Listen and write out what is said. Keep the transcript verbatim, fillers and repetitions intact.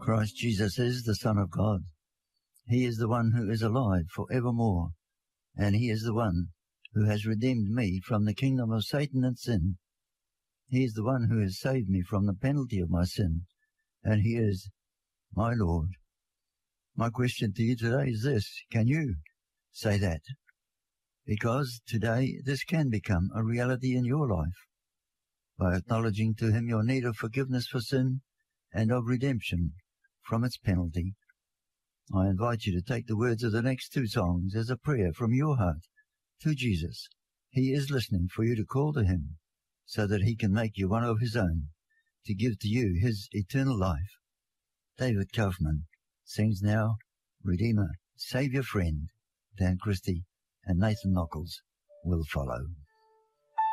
Christ Jesus is the Son of God. He is the one who is alive for evermore, and he is the one who has redeemed me from the kingdom of Satan and sin. He is the one who has saved me from the penalty of my sin, and he is my Lord. My question to you today is this: can you say that? Because today this can become a reality in your life by acknowledging to him your need of forgiveness for sin and of redemption from its penalty. I invite you to take the words of the next two songs as a prayer from your heart to Jesus. He is listening for you to call to him so that he can make you one of his own, to give to you his eternal life. David Kaufman sings now Redeemer, Saviour, Friend. Dan Christie and Nathan Nockels will follow.